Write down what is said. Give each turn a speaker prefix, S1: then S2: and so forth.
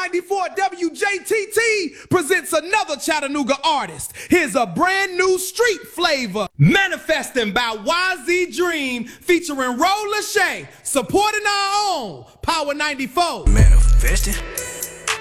S1: 94 WJTT presents another Chattanooga artist. Here's a brand new street flavor. Manifesting by YZ Dream, featuring Ro Lachey, supporting our own Power 94.
S2: Manifesting.